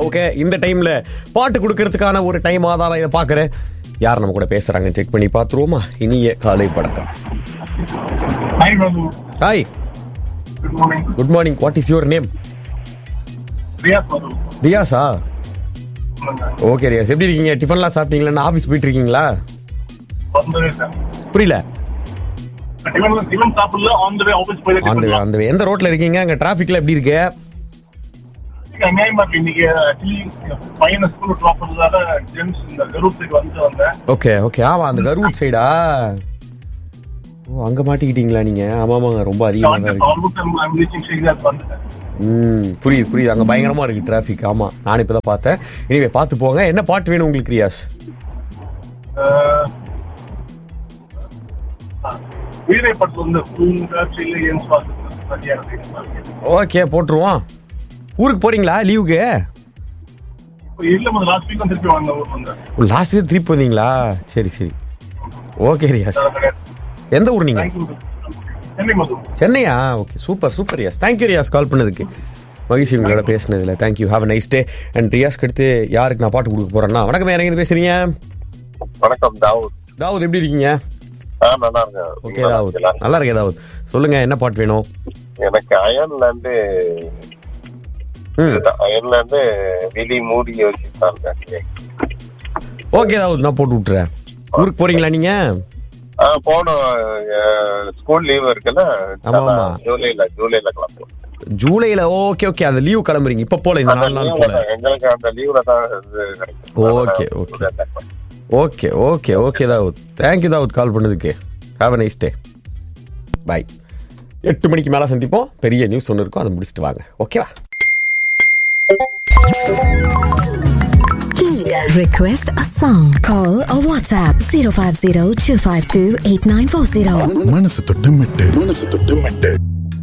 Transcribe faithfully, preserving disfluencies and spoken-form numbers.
Okay, இந்த டைம்ல பாட்டு கொடுக்கறதுக்கான ஒரு டைம் ஆதான் இதை பாக்குறேன். யார் நம்ம கூட பேசுறாங்க செக் பண்ணி பாத்துருவோமா? இனிய காலை பழக்கம். Hi, good morning. What is your name? ரியாஸா? Okay Riyaz, எப்படி இருக்கீங்க? டிஃபன்லாம் சாப்பிட்டீங்களா? ஆஃபீஸ் போயிட்டு இருக்கீங்களா? புரியல. எந்த ரோட்ல இருக்கீங்க? அங்க டிராபிக்ல எப்படி இருக்கு? ஓகே ஓகே, ஆமா அந்த கரூர் சைடா? ஓ, அங்க மாட்டிக்கிட்டீங்களா நீங்க? ஆமாமாங்க, ரொம்ப அதிகமா தான் இருக்கு. ம், புரியுது புரியுது, அங்க பயங்கரமா இருக்கு டிராபிக். ஆமா, நான் இப்பதான் பார்த்தேன். இனிமே பார்த்து போங்க. என்ன பாட்டு வேணும் உங்களுக்கு ரியாஸ்? ஓகே, போட்டுருவோம். ஊருக்கு போறீங்களா லீவுக்கு? லாஸ்ட் வீக் திருப்பி வந்தீங்களா? சரி சரி, ஓகே ரியாஸ். எந்த ஊர் நீங்க? சென்னையா? Okay, super super Riyaz. Thank you Riyaz கால் பண்ணதுக்கு. மகிழ்ச்சி உங்களோட பேசினதுல. Thank you, have a nice day. And ரியாஸ்க்கு அடுத்து யாருக்கு நான் பாட்டு கொடுக்க போறேன்னா, வணக்கம், யார் எங்க பேசுறீங்க? வணக்கம், தாவூத். தாவூத், எப்படி இருக்கீங்க? நல்லா இருக்கேன். ஓகே தாவூத், நல்லா இருக்கேன் தாவூத். சொல்லுங்க, என்ன பாட்டு வேணும்? எனக்கு அயர்லாந்து அயர்லாந்து வெளி மூடி யோசித்தாங்க. ஓகே தாவூத், நான் போட்டு விட்டுறேன். ஊருக்கு போறீங்களா நீங்க? போனோம், ஸ்கூல் லீவ் இருக்குல்ல. ஜூலைல ஜூலைல கிளம்புவோம். ஜூலைல? ஓகே ஓகே, அந்த லீவ் கிளம்புறீங்க இப்ப? போல இந்த நாலு நாள் போல எங்களுக்கு அந்த லீவ்ல தான் கிடைக்கும். Okay okay okay okay okay Dawood, thank you Dawood கால் பண்ணதுக்கு. Have a nice day, by. எட்டு மணிக்கு மேல சந்திப்போம். பெரிய நியூஸ் ஒன்று இருக்கும், அதை முடிச்சுட்டு வாங்க. ஓகேவா? Request a song. Call or WhatsApp zero five zero two five two eight nine four zero. மனசு தொட்டு மெட்டு மனசு தொட்டு மெட்டு